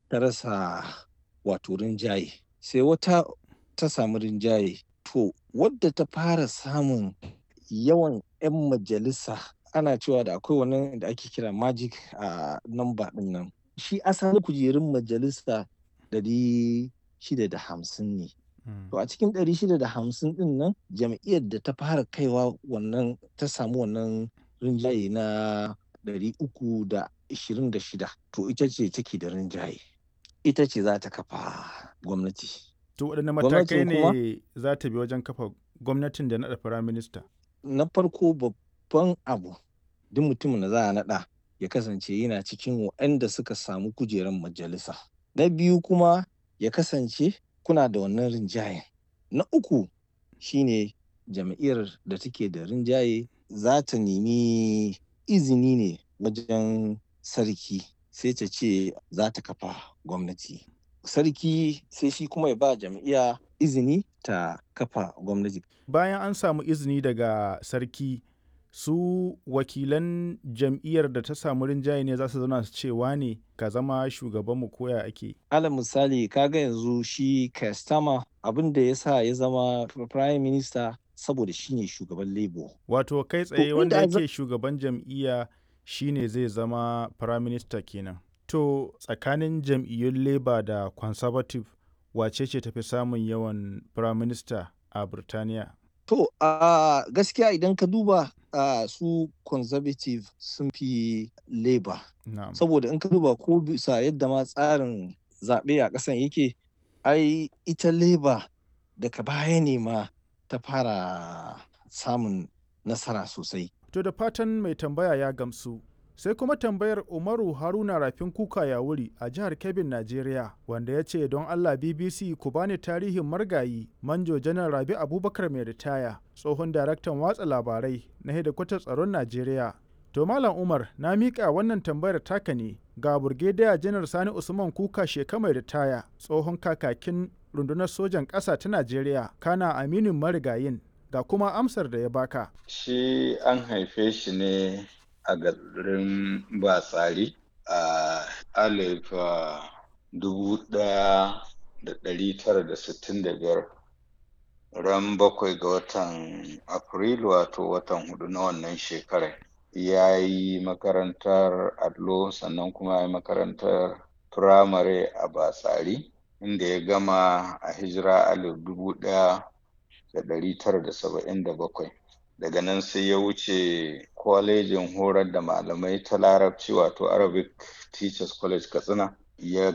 ta rasa wato rinjaye, sai wata ta samu rinjaye. To wadda ta fara samun yawan 'yan majalisa, ana cewa da akwai wani da ake kira magic number ɗin nan. Shi asalin kujerun majalisa 650 ne. To a cikin 650 ɗin nan, jam'iyyar da ta fara kaiwa wannan ta samu wannan rinjaye na 326, to ita ce take da rinjaye. Ita ce za ta kafa gwamnati. To waɗanne matakai ne za ta bi wajen kafa gwamnatin da naɗa firaminista? Na farko, babban abu, duk mutumin da za a naɗa ya kasance yana cikin waɗanda suka samu kujerar majalisa. Na biyu kuma ya kasance kuna da wannan rinjayen. Na uku shine jam'iyyar da take da rinjaye za ta nemi izini ne wajen sarki, sai ta ce za ta kafa gwamnati. Sarki sai shi kuma ya ba jam'iyya izini ta kafa gwamnati. Bayan an samu izini daga sarki, su wakilan jam'iyyar da ta samu rinjaye ne za su zauna su ce wane ka zama shugabanmu, koya ake? Alal misali, kaga yanzu shi Keir Starmer, abin da ya sa ya zama Prime Minister saboda shi ne shugaban Labour. Wato kai tsaye wanda yake shugaban jam'iyya shi ne zai zama Prime Minister kenan. To tsakanin jam'iyyun Labour da Conservative, wace ce tafi samun yawan Prime Minister a Birtaniya? To gaskiya idan ka duba su Conservative sun fi Labour. Saboda in ka duba ko bisa yadda ma tsarin zaɓe a ƙasan yake, ai ita Labour daga baya ne ma ta fara samun nasara sosai. To da fatan mai tambaya ya gamsu. Sai kuma tambayar Umaru Haruna Rafin Kuka Yawuri a jihar Kebbin, Najeriya, wanda ya ce don Allah BBC ku bani tarihin margayi Manjo Janar Rabi Abubakar mai ritaya, tsohon daraktan watsa labarai na hedikwatar tsaron Najeriya. To Malam Umar, na miƙa wannan tambayar taka ne ga Burgediya Janar Sani Usman Kuka Sheka mai ritaya, tsohon kakakin rundunar sojan ƙasa ta Najeriya, kana aminin marigayin, ga kuma amsar da ya baka. Shi an haife shi ne a garin Batsari a 1965, ran 7 ga watan Afrilu, wato watan 4 na wannan shekarar. Ya yi makarantar allo, sannan kuma ya yi makarantar firamare a Batsari, inda ya gama a hijira 1977. Daga nan sai ya wuce kwalejin horar da malamai ta Larabci, wato Arabic Teachers College Katsina, ya